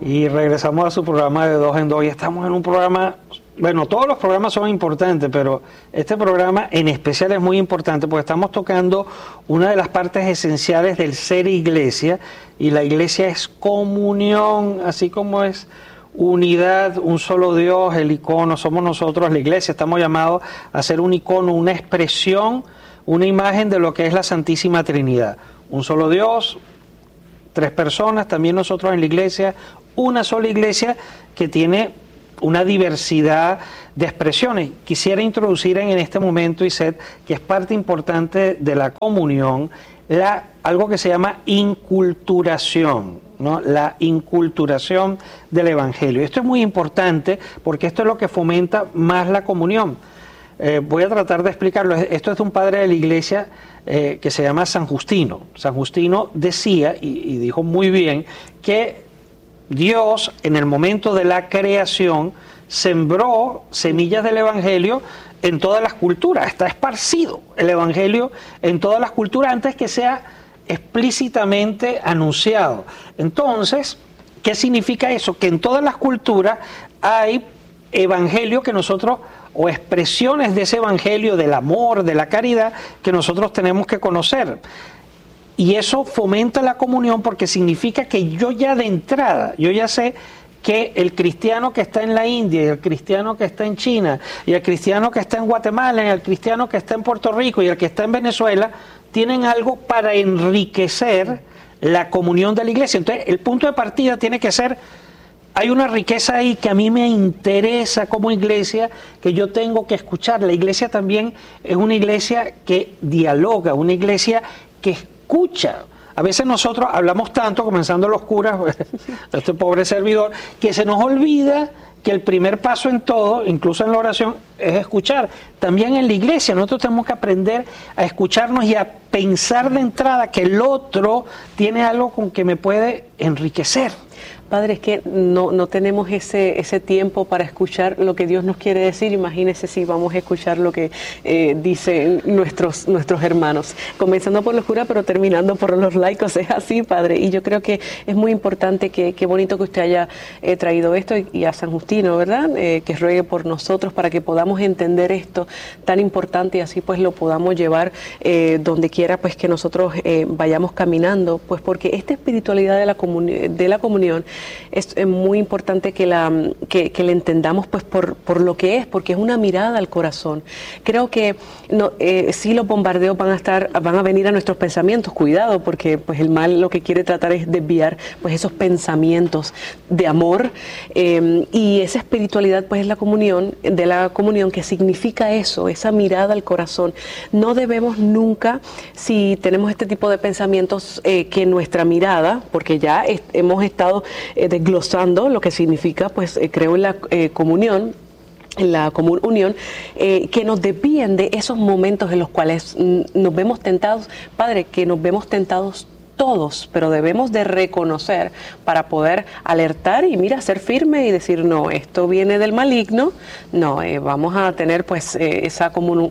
Y regresamos a su programa de Dos en Dos. Y estamos en un programa, bueno, todos los programas son importantes, pero este programa en especial es muy importante porque estamos tocando una de las partes esenciales del ser iglesia. Y la iglesia es comunión, así como es unidad, un solo Dios, el icono, somos nosotros, la iglesia. Estamos llamados a ser un icono, una expresión, una imagen de lo que es la Santísima Trinidad. Un solo Dios, tres personas, también nosotros en la iglesia, una sola iglesia que tiene una diversidad de expresiones. Quisiera introducir en este momento, Iset, que es parte importante de la comunión, algo que se llama inculturación, ¿no? La inculturación del Evangelio. Esto es muy importante porque esto es lo que fomenta más la comunión. Voy a tratar de explicarlo. Esto es de un padre de la iglesia que se llama San Justino. San Justino decía, y dijo muy bien, que Dios en el momento de la creación sembró semillas del Evangelio en todas las culturas. Está esparcido el Evangelio en todas las culturas antes que sea explícitamente anunciado. Entonces, ¿qué significa eso? Que en todas las culturas hay evangelio que nosotros, o expresiones de ese evangelio del amor, de la caridad, que nosotros tenemos que conocer. Y eso fomenta la comunión porque significa que yo ya de entrada, yo ya sé que el cristiano que está en la India, y el cristiano que está en China, y el cristiano que está en Guatemala, y el cristiano que está en Puerto Rico, y el que está en Venezuela, tienen algo para enriquecer la comunión de la iglesia. Entonces, el punto de partida tiene que ser, hay una riqueza ahí que a mí me interesa como iglesia, que yo tengo que escuchar. La iglesia también es una iglesia que dialoga, una iglesia que escucha. A veces nosotros hablamos tanto, comenzando los curas, este pobre servidor, que se nos olvida que el primer paso en todo, incluso en la oración, es escuchar. También en la iglesia nosotros tenemos que aprender a escucharnos y a pensar de entrada que el otro tiene algo con que me puede enriquecer. Padre, es que no tenemos ese tiempo para escuchar lo que Dios nos quiere decir. Imagínese si vamos a escuchar lo que dicen nuestros hermanos. Comenzando por los curas, pero terminando por los laicos. Es así, Padre. Y yo creo que es muy importante, qué bonito que usted haya traído esto y a San Justino, ¿verdad? Que ruegue por nosotros para que podamos entender esto tan importante y así pues lo podamos llevar donde quiera pues que nosotros vayamos caminando. Pues porque esta espiritualidad de la comunión es muy importante que la entendamos pues por lo que es, porque es una mirada al corazón. Creo que sí, los bombardeos van a venir a nuestros pensamientos, cuidado, porque pues el mal lo que quiere tratar es desviar pues esos pensamientos de amor, y esa espiritualidad pues es la comunión, que significa eso, esa mirada al corazón. No debemos nunca, si tenemos este tipo de pensamientos, que nuestra mirada, porque ya hemos estado desglosando lo que significa, pues creo en la comunión, en la común unión, que nos desvíen de esos momentos en los cuales nos vemos tentados. Padre, que nos vemos tentados todos, pero debemos de reconocer para poder alertar y mira, ser firme y decir, no, esto viene del maligno, no, vamos a tener pues esa común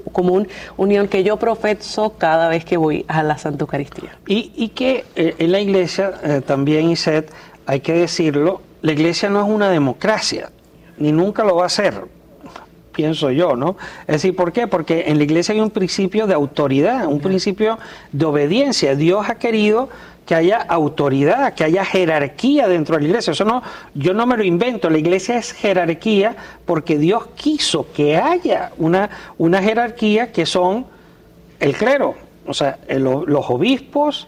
unión que yo profeso cada vez que voy a la Santa Eucaristía. Y que en la iglesia también, Iset, hay que decirlo, la iglesia no es una democracia, ni nunca lo va a ser, pienso yo, ¿no? Es decir, ¿por qué? Porque en la iglesia hay un principio de autoridad, un principio de obediencia. Dios ha querido que haya autoridad, que haya jerarquía dentro de la iglesia. Eso no, yo no me lo invento, la iglesia es jerarquía porque Dios quiso que haya una jerarquía que son el clero, o sea, los obispos,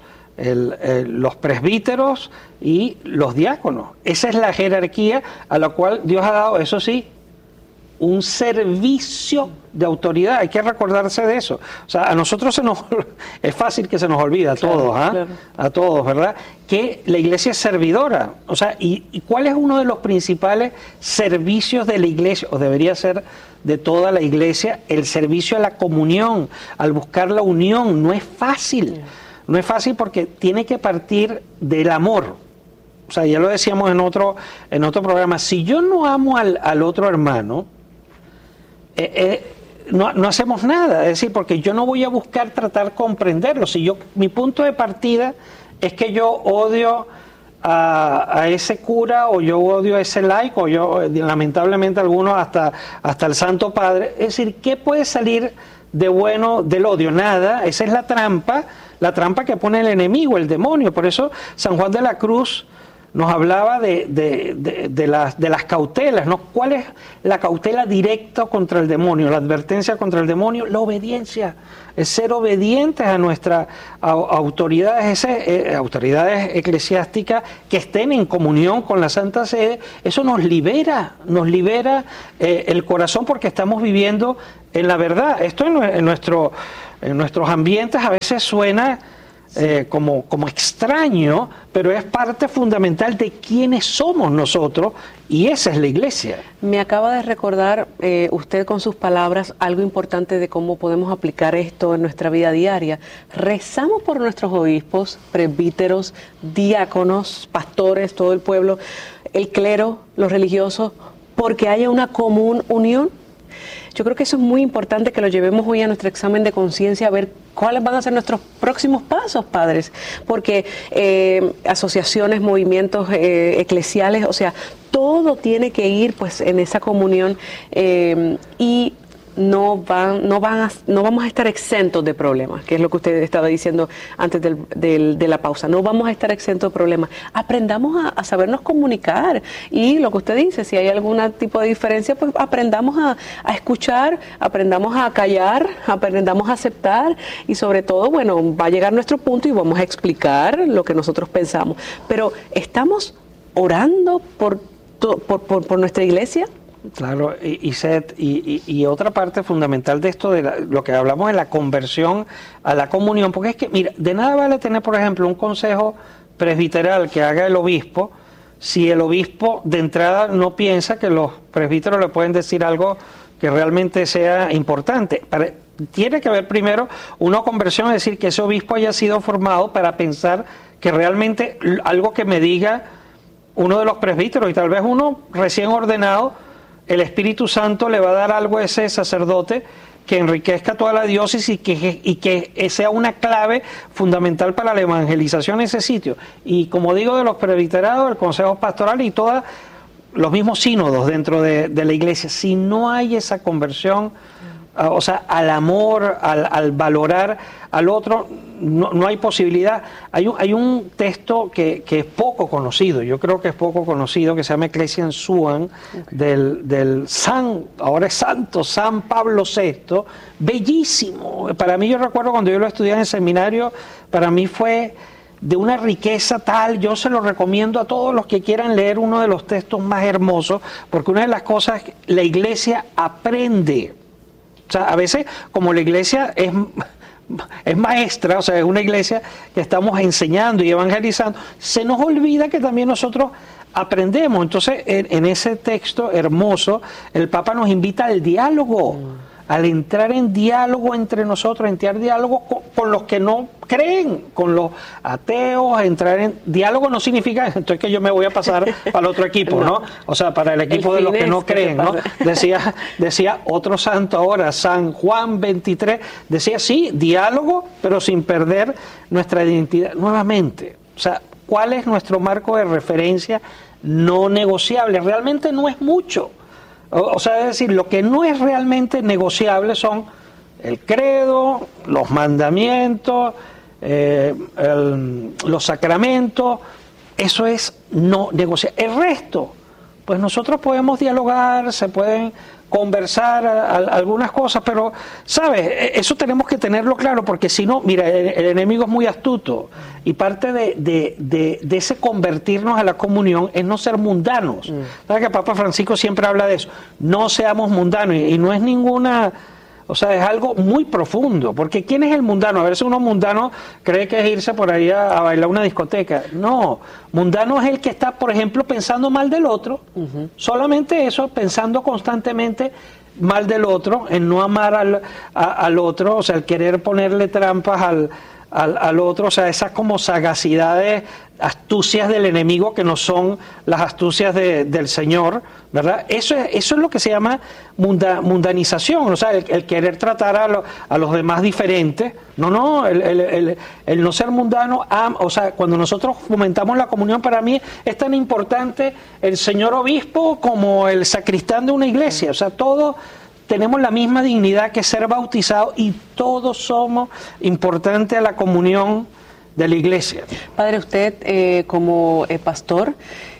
los presbíteros y los diáconos. Esa es la jerarquía a la cual Dios ha dado, eso sí, un servicio de autoridad. Hay que recordarse de eso. O sea, a nosotros es fácil que se nos olvida a todos, ¿ah? Claro. A todos, ¿verdad? Que la iglesia es servidora. O sea, ¿y cuál es uno de los principales servicios de la iglesia? O debería ser de toda la iglesia, el servicio a la comunión, al buscar la unión. No es fácil. No es fácil porque tiene que partir del amor. O sea, ya lo decíamos en otro programa. Si yo no amo al otro hermano, no hacemos nada. Es decir, porque yo no voy a buscar tratar de comprenderlo. Si mi punto de partida es que yo odio a ese cura, o yo odio a ese laico, o yo, lamentablemente algunos hasta el Santo Padre. Es decir, ¿qué puede salir de bueno del odio? Nada. Esa es la trampa que pone el enemigo, el demonio. Por eso San Juan de la Cruz nos hablaba de las cautelas, ¿no? ¿Cuál es la cautela directa contra el demonio? La advertencia contra el demonio, la obediencia. Es ser obedientes a nuestras autoridades, autoridades eclesiásticas que estén en comunión con la Santa Sede. Eso nos libera el corazón, porque estamos viviendo en la verdad. Esto en nuestros ambientes a veces suena como extraño, pero es parte fundamental de quiénes somos nosotros, y esa es la Iglesia. Me acaba de recordar usted con sus palabras algo importante de cómo podemos aplicar esto en nuestra vida diaria. Rezamos por nuestros obispos, presbíteros, diáconos, pastores, todo el pueblo, el clero, los religiosos, porque haya una común unión. Yo creo que eso es muy importante, que lo llevemos hoy a nuestro examen de conciencia, a ver cuáles van a ser nuestros próximos pasos, padres, porque asociaciones, movimientos eclesiales, o sea, todo tiene que ir pues en esa comunión, y no vamos a estar exentos de problemas, que es lo que usted estaba diciendo antes de la pausa. No vamos a estar exentos de problemas. Aprendamos a sabernos comunicar, y lo que usted dice, si hay algún tipo de diferencia, pues aprendamos a escuchar, aprendamos a callar, aprendamos a aceptar, y sobre todo, bueno, va a llegar nuestro punto y vamos a explicar lo que nosotros pensamos. Pero ¿estamos orando por nuestra iglesia? Claro, y otra parte fundamental de esto, lo que hablamos de la conversión a la comunión, porque es que, mira, de nada vale tener, por ejemplo, un consejo presbiteral que haga el obispo, si el obispo de entrada no piensa que los presbíteros le pueden decir algo que realmente sea importante. Tiene que haber primero una conversión, es decir, que ese obispo haya sido formado para pensar que realmente algo que me diga uno de los presbíteros, y tal vez uno recién ordenado, el Espíritu Santo le va a dar algo a ese sacerdote que enriquezca toda la diócesis, y que sea una clave fundamental para la evangelización en ese sitio. Y como digo, de los presbiterados, el consejo pastoral y todos los mismos sínodos dentro de la iglesia, si no hay esa conversión, o sea, al amor, al valorar al otro, no hay posibilidad. Hay un texto que es poco conocido, yo creo que es poco conocido, que se llama Ecclesiam Suam, del ahora es santo, San Pablo VI, bellísimo. Para mí, yo recuerdo cuando yo lo estudié en el seminario, para mí fue de una riqueza tal. Yo se lo recomiendo a todos los que quieran leer uno de los textos más hermosos, porque una de las cosas, la iglesia aprende. O sea, a veces, como la iglesia es maestra, o sea, es una iglesia que estamos enseñando y evangelizando, se nos olvida que también nosotros aprendemos. Entonces, en ese texto hermoso, el Papa nos invita al diálogo, al entrar en diálogo entre nosotros, entrar en diálogo con los que no creen, con los ateos. Entrar en diálogo no significa entonces que yo me voy a pasar para el otro equipo, ¿no? O sea, para el equipo de los que no creen, ¿no? Decía otro santo ahora, San Juan 23, decía sí, diálogo, pero sin perder nuestra identidad. Nuevamente, o sea, ¿cuál es nuestro marco de referencia no negociable? Realmente no es mucho. O sea, es decir, lo que no es realmente negociable son el credo, los mandamientos, los sacramentos. Eso es no negociable. El resto, pues nosotros podemos dialogar, se pueden conversar algunas cosas, pero, ¿sabes? Eso tenemos que tenerlo claro, porque si no, mira, el enemigo es muy astuto, y parte de ese convertirnos a la comunión es no ser mundanos. ¿Sabes que Papa Francisco siempre habla de eso? No seamos mundanos, y no es ninguna... O sea, es algo muy profundo, porque ¿quién es el mundano? A veces uno mundano cree que es irse por ahí a bailar una discoteca. No, mundano es el que está, por ejemplo, pensando mal del otro, solamente eso, pensando constantemente mal del otro, en no amar al otro, o sea, el querer ponerle trampas al otro, o sea, esas como sagacidades, astucias del enemigo que no son las astucias del Señor, ¿verdad? Eso es lo que se llama mundanización, o sea, el querer tratar a los demás diferentes. No, el no ser mundano, o sea, cuando nosotros fomentamos la comunión, para mí es tan importante el señor obispo como el sacristán de una iglesia, o sea, todos tenemos la misma dignidad que ser bautizados y todos somos importantes a la comunión de la iglesia. Padre, usted como pastor,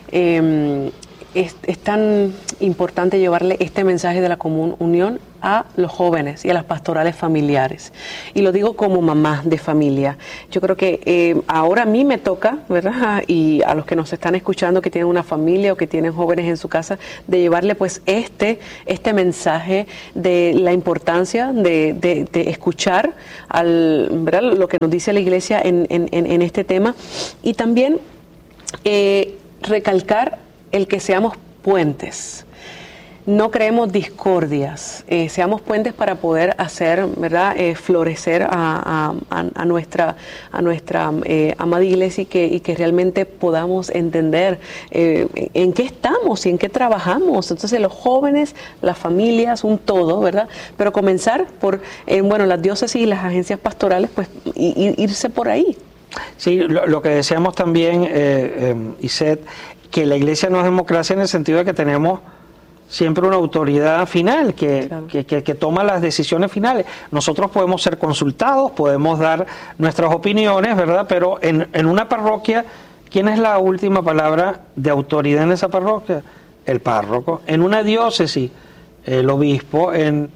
es tan importante llevarle este mensaje de la comunión a los jóvenes y a las pastorales familiares. Y lo digo como mamá de familia. Yo creo que ahora a mí me toca, ¿verdad? Y a los que nos están escuchando que tienen una familia o que tienen jóvenes en su casa, de llevarle pues este mensaje de la importancia de escuchar ¿verdad? Lo que nos dice la iglesia en este tema. Y también recalcar el que seamos puentes. No creemos discordias, seamos puentes para poder hacer, ¿verdad? Florecer a nuestra amada iglesia y que realmente podamos entender en qué estamos y en qué trabajamos. Entonces los jóvenes, las familias, un todo, ¿verdad? Pero comenzar por, las diócesis y las agencias pastorales, pues irse por ahí. Sí, lo que decíamos también, Iset, que la iglesia no es democracia en el sentido de que tenemos siempre una autoridad final Claro. que toma las decisiones finales. Nosotros podemos ser consultados, podemos dar nuestras opiniones, ¿verdad? Pero en una parroquia, ¿quién es la última palabra de autoridad en esa parroquia? El párroco. En una diócesis, el obispo. En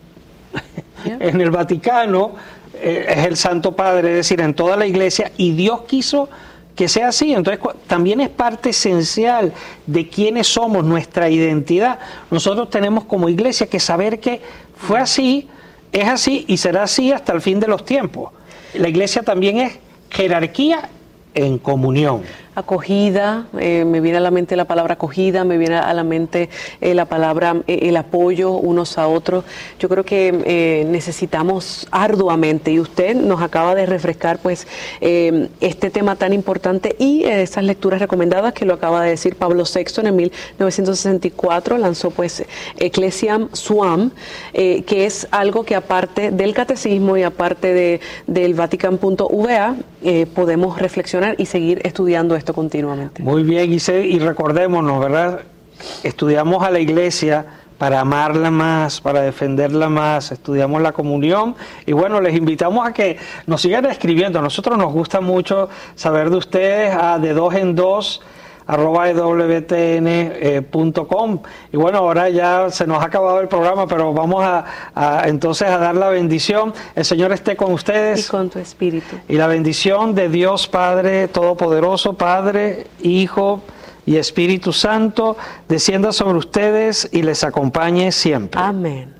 el Vaticano es el Santo Padre, es decir, en toda la iglesia, y Dios quiso que sea así. Entonces también es parte esencial de quiénes somos, nuestra identidad. Nosotros tenemos como iglesia que saber que fue así, es así y será así hasta el fin de los tiempos. La iglesia también es jerarquía en comunión. Acogida, me viene a la mente la palabra acogida, me viene a la mente la palabra el apoyo unos a otros. Yo creo que necesitamos arduamente, y usted nos acaba de refrescar pues este tema tan importante y esas lecturas recomendadas que lo acaba de decir Pablo VI en 1964, lanzó pues Ecclesiam Suam, que es algo que aparte del catecismo y aparte del Vatican.va podemos reflexionar y seguir estudiando esto continuamente. Muy bien, y recordémonos, ¿verdad? Estudiamos a la iglesia para amarla más, para defenderla más, estudiamos la comunión y bueno, les invitamos a que nos sigan escribiendo. A nosotros nos gusta mucho saber de ustedes de dos en dos @ewtn.com. Y bueno, ahora ya se nos ha acabado el programa, pero vamos entonces a dar la bendición. El Señor esté con ustedes. Y con tu espíritu. Y la bendición de Dios Padre Todopoderoso, Padre, Hijo y Espíritu Santo, descienda sobre ustedes y les acompañe siempre. Amén.